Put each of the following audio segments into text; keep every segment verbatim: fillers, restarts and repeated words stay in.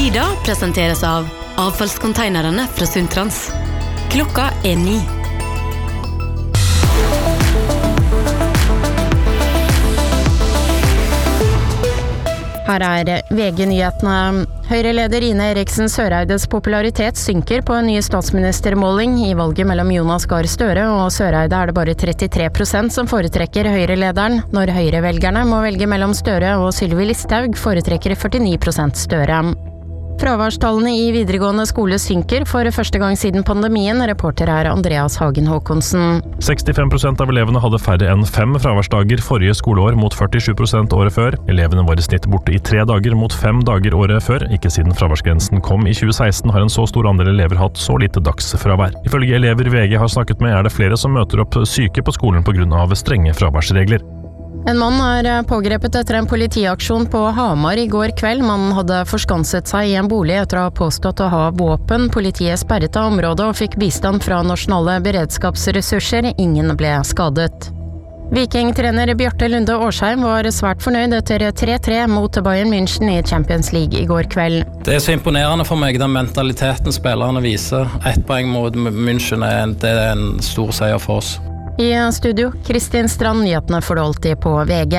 Lyda presenteres av avfallskonteinerne fra Sundtrans. Klokka er ni. Her er V G-nyhetene. Høyre-leder Ine Eriksen Søreides popularitet synker på en ny statsministermåling. I valget mellom Jonas Gahr Støre og Søreide er det bare trettitre prosent som foretrekker Høyre-lederen. Når Høyre-velgerne må velge mellom Støre og Sylvi Listhaug, foretrekker førtini prosent Støre. Fraværstallene i videregående skole synker for første gang siden pandemien. Reporter er Andreas Hagen Håkonsen. sekstifem prosent av elevene hadde færre enn fem fraværsdager forrige skoleår mot førtisju prosent året før. Elevene var i snitt borte i tre dager mot fem dager året før. Ikke siden fraværsgrensen kom i tjue seksten har en så stor andel elever hatt så lite dagsfravær. Ifølge elever V G har snakket med er det flere som møter opp syke på skolen på grunn av strenge fraværsregler. En mann er pågrepet etter en politiaksjon på Hamar i går kveld. Mannen hadde forskanset seg i en bolig etter å ha påstått å ha våpen. Politiet sperret av området og fikk bistand fra nasjonale beredskapsressurser. Ingen ble skadet. Viking-trener Bjarte Lunde Årsheim var svært fornøyd etter tre tre mot Bayern München i Champions League i går kveld. Det er så imponerende for meg, den mentaliteten spillerne viser. Ett poeng mot München er en, det er en stor seier for oss. I studio, Kristin Strand, nyhetene får du alltid på V G.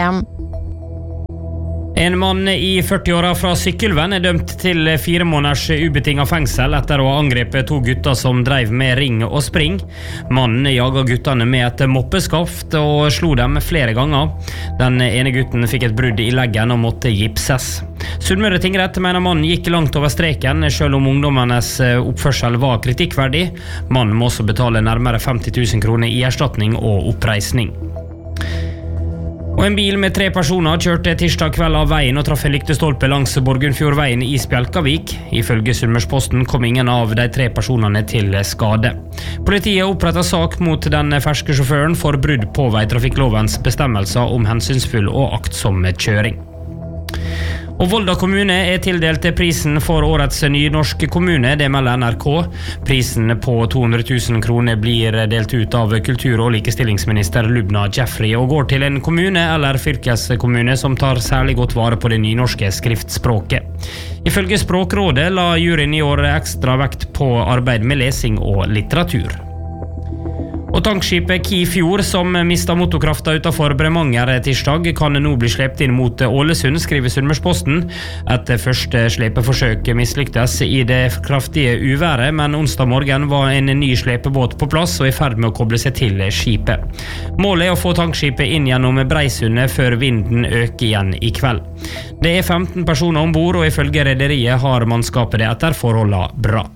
En mann i førti-åra fra Sykkylven er dømt til fire måneders ubetinget fengsel etter å ha angrepet to gutter som drev med ring og spring. Mannen jaget guttene med et moppeskaft og slo dem flere ganger. Den ene gutten fikk et brudd i leggen og måtte gipses. Sunnmøre tingrett mener mannen gikk langt over streken, selv om ungdommenes oppførsel var kritikkverdig. Mannen må også betale nærmere femti tusen kroner i erstatning og oppreisning. Og en bil med tre personer kjørte tirsdag kveld av veien og traff en lyktestolpe langs Borgundfjordveien i Spjelkavik. Ifølge Sunnmørsposten kom ingen av de tre personene til skade. Politiet opprettet sak mot den ferske sjåføren for brudd på veitrafikklovens bestemmelser om hensynsfull og aktsom kjøring. Og Volda kommune er tildelt prisen for årets nynorske kommune, det melder N R K. Prisen på to hundre tusen kroner blir delt ut av kultur- og likestillingsminister Lubna Jeffrey og går til en kommune eller fylkeskommune som tar særlig godt vare på det nynorske skriftspråket. Ifølge Språkrådet la juryen i år ekstra vekt på arbeid med lesing og litteratur. Og tankskipet Kifjord, som mistet motorkrafta utenfor Bremanger tirsdag, kan nå bli slept inn mot Ålesund, skriver Sunnmørsposten. Et første slepeforsøk mislyktes i det kraftige uværet, men onsdag morgen var en ny slepebåt på plass og i ferd med å koble seg til skipet. Målet er å få tankskipet inn gjennom Breisundet før vinden øker igjen i kveld. Det er femten personer ombord, og ifølge rederiet har mannskapet det etter forholdene bra.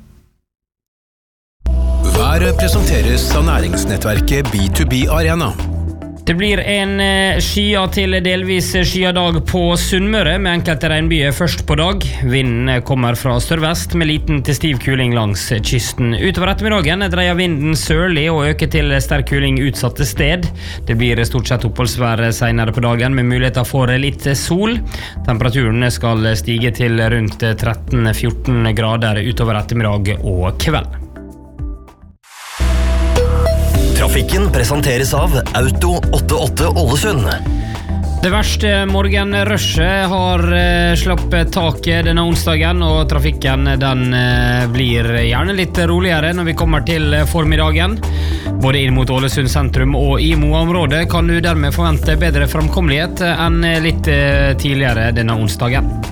Været presenteres av næringsnettverket B to B Arena. Det blir en skya til delvis skya dag på Sunnmøre, med enkelte regnbyer først på dag. Vinden kommer fra sørvest med liten til stiv kuling langs kysten. Utover ettermiddagen dreier vinden sørlig og øker til sterk kuling utsatte sted. Det blir stort sett oppholdsvær senere på dagen med muligheter for litt sol. Temperaturen skal stige til rundt tretten til fjorten grader utover ettermiddag og kveld. Trafikken presenteres av Auto åttiåtte Ålesund. Det verste morgenrushet har slappet taket denne onsdagen, og trafikken den blir gjerne litt roligere når vi kommer til formiddagen. Både inn mot Ålesund sentrum og i Moa-området kan du dermed forvente bedre framkommelighet enn litt tidligere denne onsdagen.